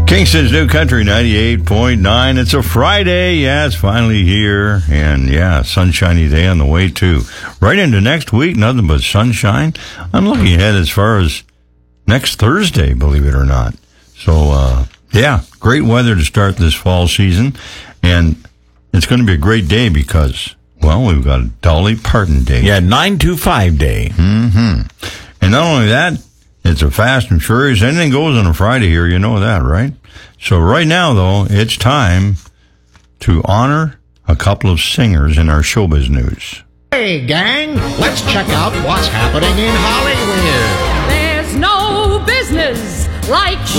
Kingston's New Country 98.9. It's a Friday. Yeah, it's finally here. And yeah, sunshiny day on the way too. Right into next week, nothing but sunshine. I'm looking ahead as far as next Thursday, believe it or not. So, yeah, great weather to start this fall season. And it's going to be a great day because, well, we've got a Dolly Parton Day. Yeah, 925 Day. Mm-hmm. And not only that, it's a fast and furious. Anything goes on a Friday here, you know that, right? So right now, though, it's time to honor a couple of singers in our showbiz news. Hey, gang, let's check out what's happening in Hollywood. There's no business like